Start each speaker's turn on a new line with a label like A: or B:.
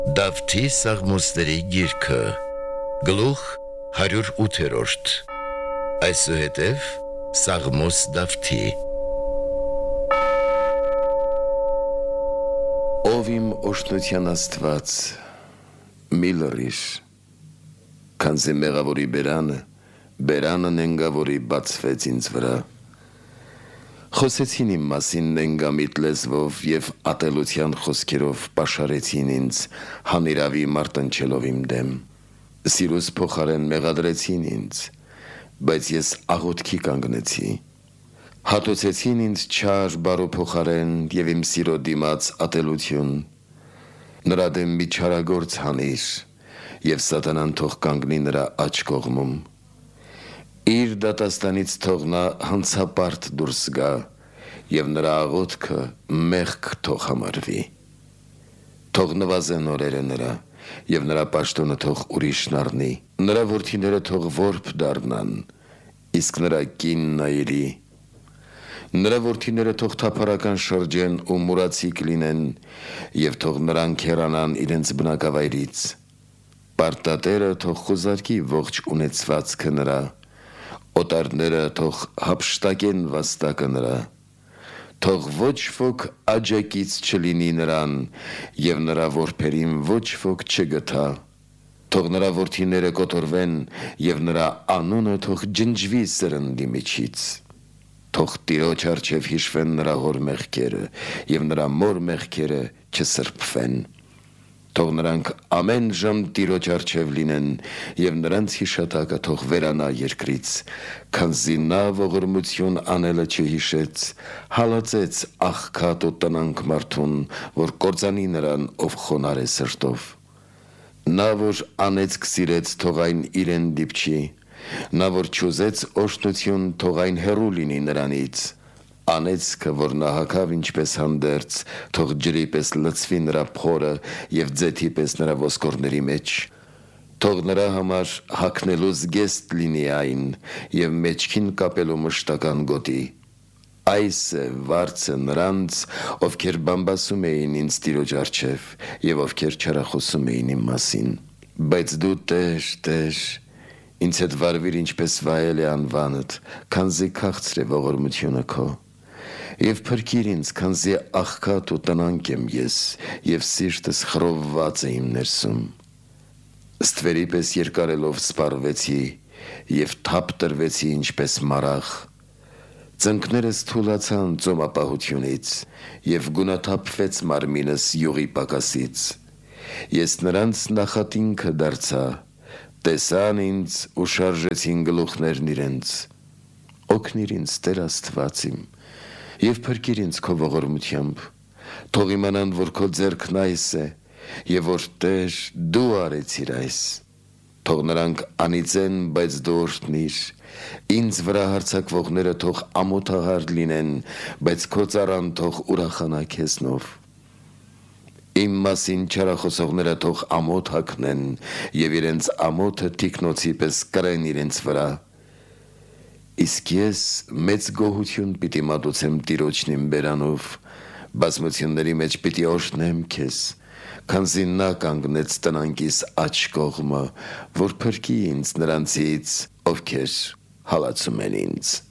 A: Դավթի սաղմոսների գիրքը, գլուխ 108 Այսուհետև Սաղմոս Դավթի Ով իմ օշնության Աստված, մի լռիր, քանզի մեղավորի բերանը նենգավորի բացվեց ինձ վրա։ Խոսեցին իմ մասին նենգամիտ լեզվով և ատելության խոսքերով պաշարեցին ինձ, հանիրավի մարտնչելով իմ դեմ։ Սիրուս փոխարեն մեղադրեցին ինձ, բայց ես աղոթքի կանգնեցի։ Հատուցեցին ինձ չար բարու փոխարեն և իմ սիրո դիմաց ատելություն։ Նրա դեմ մի չարագործ հանիր, և սատանան թող կանգնի նրա աջ կողմում։ Իր դատաստանից թող նա հանցապարտ դուրս գա, և նրա աղոթքը մեղք թող համարվի։ Թող նվազեն օրերը նրա, և նրա պաշտոնը թող ուրիշն առնի։ Նրա որդիները թող որբ դառնան, իսկ նրա կինն այրի։ Նրա որդիները թող թափառական շրջեն ու մուրացիկ լինեն, և թող նրանք հեռանան իրենց բնակավայրից։ Պարտատերը թող խուզարկի ողջ ունեցվածքը նրա, օտարները թող հափշտակեն վաստակը նրա։ Թող ոչ ոք աջակից չլինի նրան, և նրա որբերին ոչ ոք չգթա։ Թող նրա որդիները կոտորվեն, և նրա անունը թող ջնջվի սրնդի միջից։ Թող Տիրոջ առջև հիշվեն նրա հոր մեղքերը, և նրա մոր մեղքերը չսրբվեն։ Թող նրանք ամեն ժամ Տիրոջ առջև լինեն, և նրանց հիշատակը թող վերանա երկրից, քանզի նա ողորմություն անելը չհիշեց, հալածեց աղքատ ու տնանք մարդուն, որ կործանի նրան, ով խոնարհ է սրտով։ Նա, որ անեծք սիրեց, թող այն իրեն դիպչի, նա, որ չուզեց օրհնություն, թող այն հեռու լինի նրանից։ Անեծքը, որ նա հագավ ինչպես հանդերձ, թող ջրի պես լցվի նրա փորը և ձեթի պես նրա ոսկորների մեջ։ Թող նրա համար հագնելու զգեստ լինի այն և մեջքին կապելու մշտական գոտի։ Այս է վարձը նրանց, ովքեր բամբասում էին ինձ Տիրոջ առջև և ովքեր չարախոսում էին իմ մասին։ Բայց դու Տեր, Տեր, ինձ հետ վարվիր ինչպես վայել է անվանդ, քանզի քաղցր է ողորմությունը քո։ Եվ փրկիր ինձ, քանզի աղքատ ու տնանկ եմ ես, և սիրտս խռովված է իմ ներսում։ Ստվերի պես երկարելով սպառվեցի, և թափ տրվեցի ինչպես մարախ։ Ծնկներս թուլացան ծոմապահությունից, և գունաթափվեց մարմինս յուղի պակասից։ Ես նրանց նախատինքը դարձա, տեսան ինձ ու շարժեցին գլուխներն իրենց։ Օգնիր ինձ, Տեր Աստված իմ, և փրկիր ինձ քո ողորմությամբ։ Թող իմանան, որ քո ձեռքն այս է, և որ Տեր դու արեցիր այս։ Թող նրանք անիծեն, բայց դու օրհնիր։ Ինձ վրա հարձակվողները թող ամոթահար լինեն, բայց քո ծառան թող ուրախանա քեզնով։ Իմ մասին չարախոսողները թող ամոթ հագնեն, և իրենց ամոթը թիկնոցի պես կրեն իրենց վրա։ Իսկ ես մեծ գոհություն պիտի մատուցեմ Տիրոջն իմ բերանով, բազմությունների մեջ պիտի օրհնեմ քեզ, քանզի նա կանգնեց տնանկիս աջ կողմը, որ փրկի ինձ նրանցից, ովքեր հալածում են ինձ։